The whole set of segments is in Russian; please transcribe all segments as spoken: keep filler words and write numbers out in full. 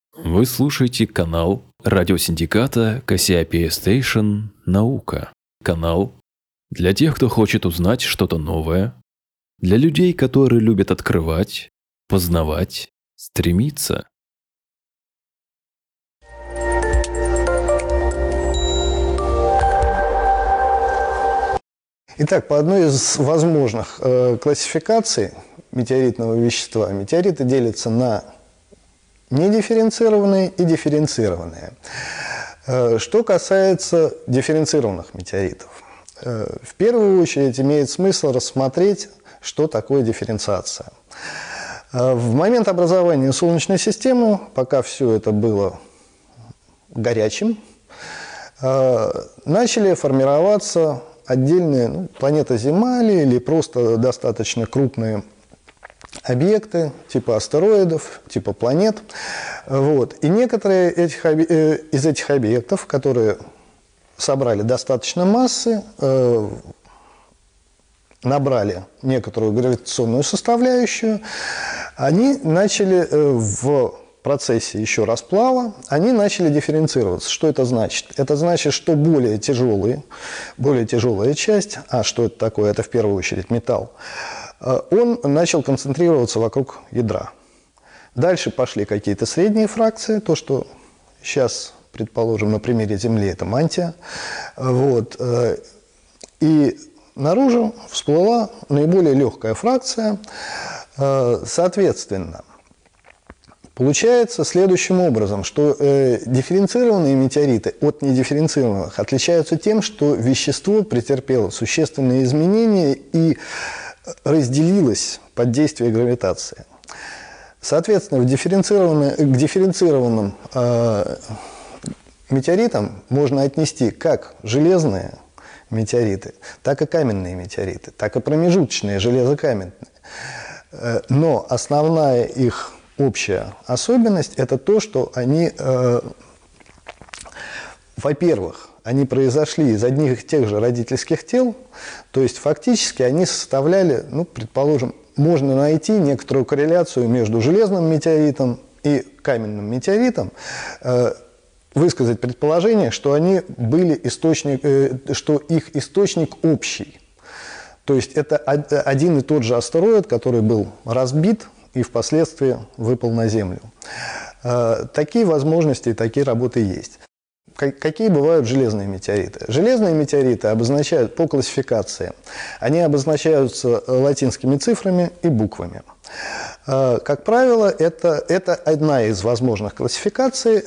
Вы слушаете канал радиосиндиката Кассиопея Station «Наука». Канал для тех, кто хочет узнать что-то новое, для людей, которые любят открывать, познавать, стремиться. Итак, по одной из возможных э, классификаций метеоритного вещества, метеориты делятся на недифференцированные и дифференцированные. Э, что касается дифференцированных метеоритов, э, в первую очередь имеет смысл рассмотреть, что такое дифференциация. Э, в момент образования Солнечной системы, пока все это было горячим, э, начали формироваться отдельные, ну, планета Земля или просто достаточно крупные объекты, типа астероидов, типа планет. Вот. И некоторые этих, из этих объектов, которые собрали достаточно массы, набрали некоторую гравитационную составляющую, они начали в процессе еще расплава, они начали дифференцироваться. Что это значит? Это значит, что более тяжелые, более тяжелая часть, а что это такое? Это в первую очередь металл, он начал концентрироваться вокруг ядра. Дальше пошли какие-то средние фракции, то, что сейчас, предположим, на примере Земли, это мантия. Вот. И наружу всплыла наиболее легкая фракция. Соответственно, получается следующим образом, что э, дифференцированные метеориты от недифференцированных отличаются тем, что вещество претерпело существенные изменения и разделилось под действие гравитации. Соответственно, в дифференцированные, к дифференцированным э, метеоритам можно отнести как железные метеориты, так и каменные метеориты, так и промежуточные железокаменные. Э, но основная их общая особенность – это то, что они, э, во-первых, они произошли из одних и тех же родительских тел, то есть фактически они составляли, ну, предположим, можно найти некоторую корреляцию между железным метеоритом и каменным метеоритом, э, высказать предположение, что они были источник, э, что их источник общий. То есть это один и тот же астероид, который был разбит и впоследствии выпал на Землю. Такие возможности и такие работы есть. Какие бывают железные метеориты? Железные метеориты обозначают по классификации. Они обозначаются латинскими цифрами и буквами. Как правило, это, это одна из возможных классификаций.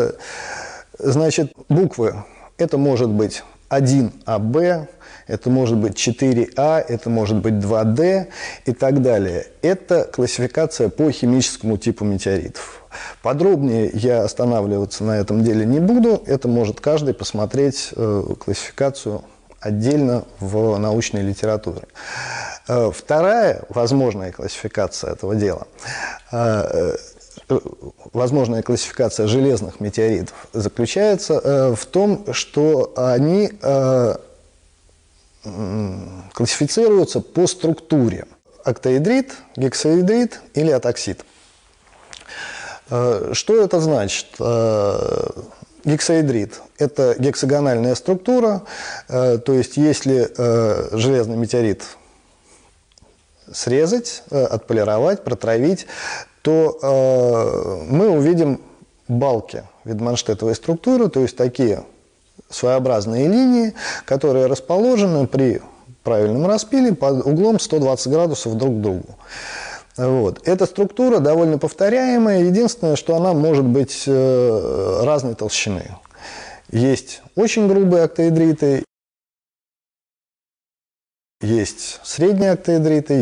Значит, буквы – это может быть один А Б, это может быть четыре А, это может быть два Д и так далее. Это классификация по химическому типу метеоритов. Подробнее я останавливаться на этом деле не буду. Это может каждый посмотреть э, классификацию отдельно в научной литературе. Э, вторая возможная классификация этого дела э, возможная классификация железных метеоритов заключается э, в том, что они э, классифицируются по структуре: октаэдрит, гексаэдрит или атоксид. Э, что это значит? Э, гексаэдрит – это гексагональная структура, э, то есть если э, железный метеорит срезать, э, отполировать, протравить, то э, мы увидим балки видманштетовой структуры, то есть такие своеобразные линии, которые расположены при правильном распиле под углом сто двадцать градусов друг к другу. Вот. Эта структура довольно повторяемая, единственное, что она может быть э, разной толщины. Есть очень грубые октаэдриты, есть средние октаэдриты,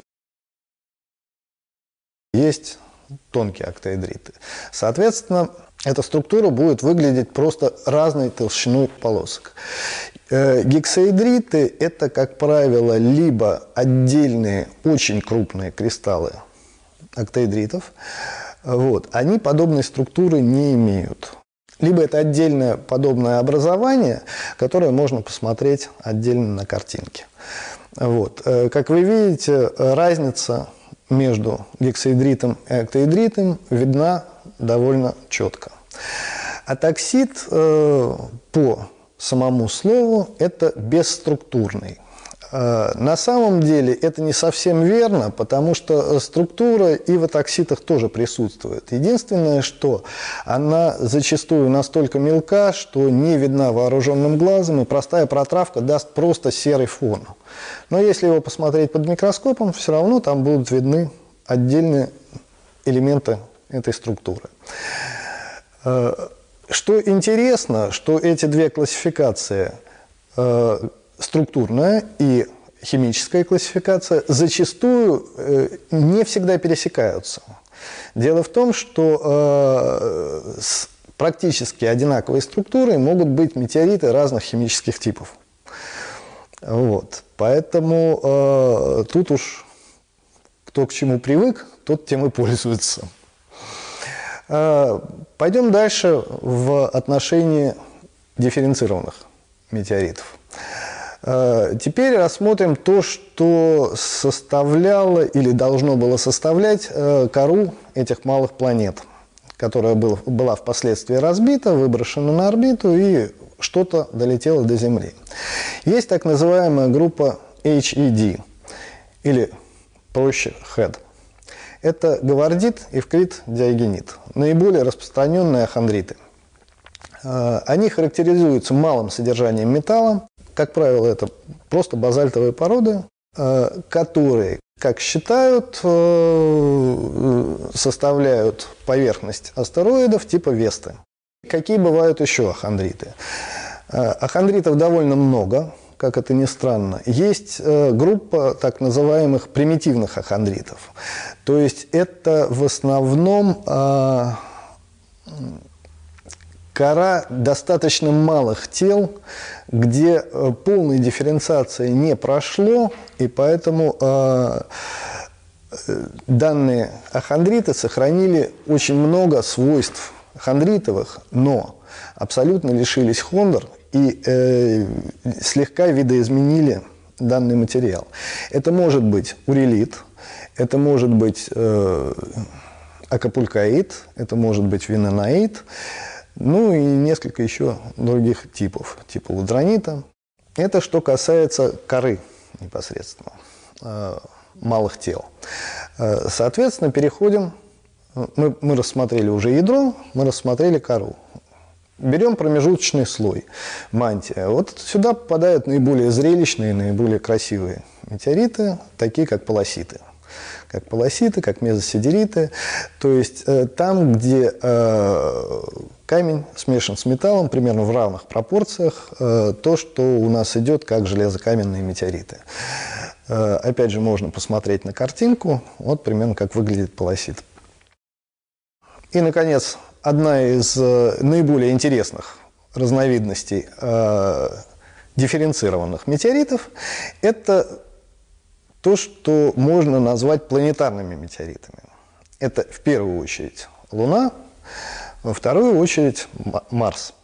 есть тонкие октаэдриты. Соответственно, эта структура будет выглядеть просто разной толщиной полосок. Гексаэдриты – это, как правило, либо отдельные очень крупные кристаллы октаэдритов, вот, они подобной структуры не имеют. Либо это отдельное подобное образование, которое можно посмотреть отдельно на картинке. Вот. Как вы видите, разница между гексаэдритом и октаэдритом видна довольно четко. Атаксид э, по самому слову это бесструктурный. На самом деле это не совсем верно, потому что структура и в атакситах тоже присутствует. Единственное, что она зачастую настолько мелка, что не видна вооруженным глазом, и простая протравка даст просто серый фон. Но если его посмотреть под микроскопом, все равно там будут видны отдельные элементы этой структуры. Что интересно, что эти две классификации, структурная и химическая классификация, зачастую не всегда пересекаются. Дело в том, что с практически одинаковой структурой могут быть метеориты разных химических типов. Вот. Поэтому тут уж кто к чему привык, тот тем и пользуется. Пойдем дальше в отношении дифференцированных метеоритов. Теперь рассмотрим то, что составляло или должно было составлять кору этих малых планет, которая была впоследствии разбита, выброшена на орбиту и что-то долетело до Земли. Есть так называемая группа эйч и ди, или проще хэд. Это гавардит, эвкрит, диогенит, наиболее распространенные ахондриты. Они характеризуются малым содержанием металла. Как правило, это просто базальтовые породы, которые, как считают, составляют поверхность астероидов типа Весты. Какие бывают еще ахондриты? Ахондритов довольно много, как это ни странно. Есть группа так называемых примитивных ахондритов. То есть это в основном кора достаточно малых тел, где полной дифференциации не прошло, и поэтому э, данные ахондриты сохранили очень много свойств хондритовых, но абсолютно лишились хондр и э, слегка видоизменили данный материал. Это может быть урилит, это может быть э, акапулькаид, это может быть винонаид, ну и несколько еще других типов, типа лудронита. Это что касается коры непосредственно, э, малых тел. Э, соответственно, переходим, мы, мы рассмотрели уже ядро, мы рассмотрели кору. Берем промежуточный слой, мантия. Вот сюда попадают наиболее зрелищные, наиболее красивые метеориты, такие как полоситы. Как полоситы, как мезосидериты. То есть э, там, где э, камень смешан с металлом, примерно в равных пропорциях, э, то, что у нас идет как железокаменные метеориты. Э, опять же, можно посмотреть на картинку, вот примерно как выглядит полосит. И, наконец, одна из э, наиболее интересных разновидностей э, дифференцированных метеоритов – это то, что можно назвать планетарными метеоритами. Это в первую очередь Луна, во вторую очередь Марс.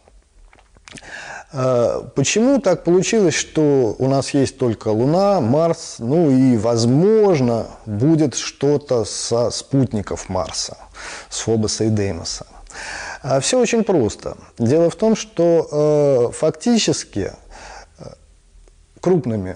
Почему так получилось, что у нас есть только Луна, Марс, ну и, возможно, будет что-то со спутников Марса, с Фобоса и Деймоса? Все очень просто. Дело в том, что фактически крупными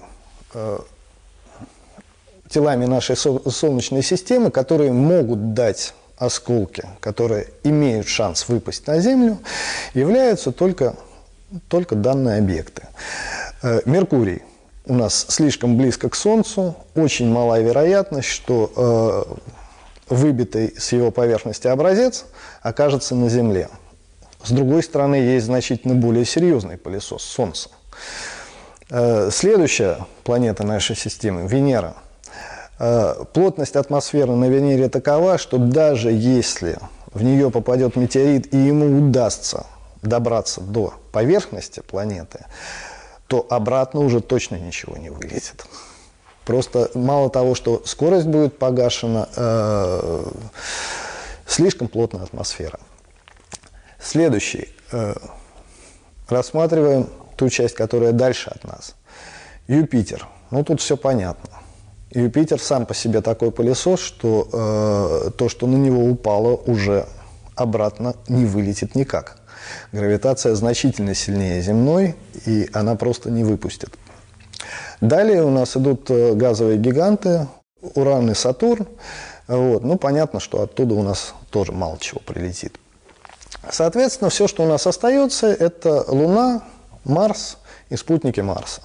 телами нашей Солнечной системы, которые могут дать осколки, которые имеют шанс выпасть на Землю, являются только, только данные объекты. Меркурий у нас слишком близко к Солнцу, очень малая вероятность, что выбитый с его поверхности образец окажется на Земле. С другой стороны, есть значительно более серьезный пылесос – Солнце. Следующая планета нашей системы – Венера. Плотность атмосферы на Венере такова, что даже если в нее попадет метеорит и ему удастся добраться до поверхности планеты, то обратно уже точно ничего не вылезет. Просто мало того, что скорость будет погашена, э, слишком плотная атмосфера. Следующий. Э, рассматриваем ту часть, которая дальше от нас. Юпитер. Ну, тут все понятно. Юпитер сам по себе такой пылесос, что э, то, что на него упало, уже обратно не вылетит никак. Гравитация значительно сильнее земной, и она просто не выпустит. Далее у нас идут газовые гиганты, Уран и Сатурн. Вот. Ну, понятно, что оттуда у нас тоже мало чего прилетит. Соответственно, все, что у нас остается, это Луна, Марс и спутники Марса.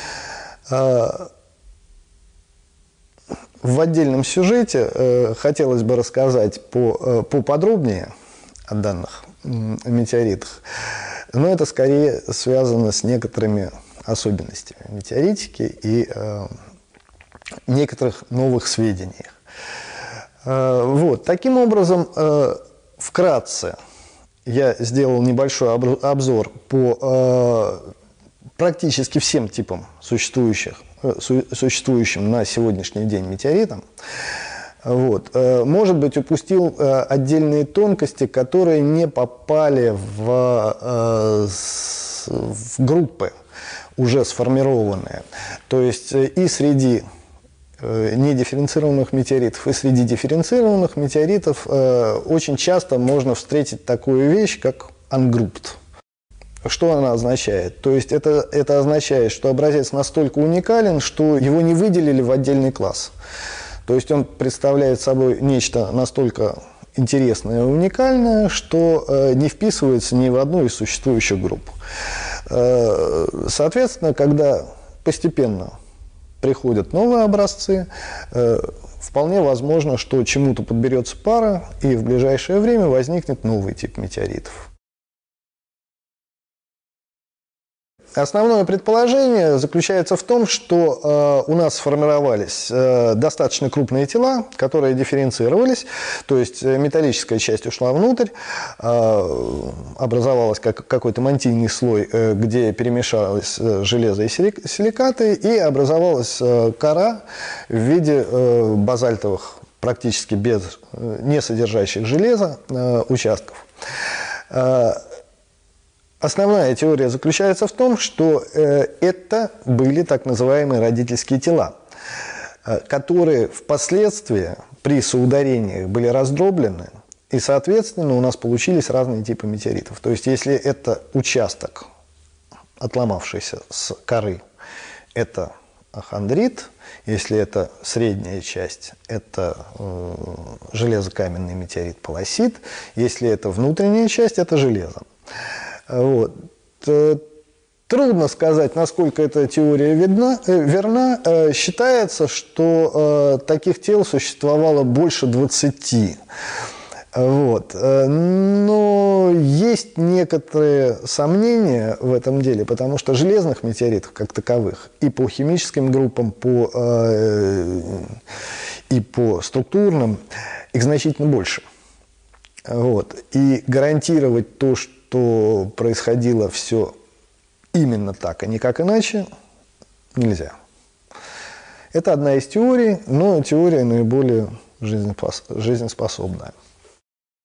В отдельном сюжете хотелось бы рассказать поподробнее о данных метеоритах, но это скорее связано с некоторыми особенностями метеоритики и некоторых новых сведениях. Вот. Таким образом, вкратце я сделал небольшой обзор по практически всем типам существующих, существующим на сегодняшний день метеоритам. Вот. Может быть, упустил отдельные тонкости, которые не попали в, в группы, уже сформированные. То есть и среди недифференцированных метеоритов, и среди дифференцированных метеоритов очень часто можно встретить такую вещь, как ungrouped. Что она означает? То есть это, это означает, что образец настолько уникален, что его не выделили в отдельный класс. То есть он представляет собой нечто настолько интересное и уникальное, что э, не вписывается ни в одну из существующих групп. Э, соответственно, когда постепенно приходят новые образцы, э, вполне возможно, что чему-то подберется пара, и в ближайшее время возникнет новый тип метеоритов. Основное предположение заключается в том, что э, у нас сформировались э, достаточно крупные тела, которые дифференцировались, то есть металлическая часть ушла внутрь, э, образовалась как, какой-то мантийный слой, э, где перемешалось э, железо и силикаты, и образовалась э, кора в виде э, базальтовых, практически без, э, не содержащих железа, э, участков. Э, Основная теория заключается в том, что э, это были так называемые родительские тела, э, которые впоследствии при соударениях были раздроблены, и, соответственно, у нас получились разные типы метеоритов. То есть, если это участок, отломавшийся с коры, это хондрит, если это средняя часть, это э, железокаменный метеорит полосит, если это внутренняя часть, это железо. Вот. Трудно сказать, насколько эта теория видна, э, верна. Э, считается, что э, таких тел существовало больше двадцати. Вот. Э, но есть некоторые сомнения в этом деле, потому что железных метеоритов как таковых и по химическим группам, по, э, и по структурным их значительно больше. Вот. И гарантировать то, что что происходило все именно так, а никак иначе, нельзя. Это одна из теорий, но теория наиболее жизнеспособная.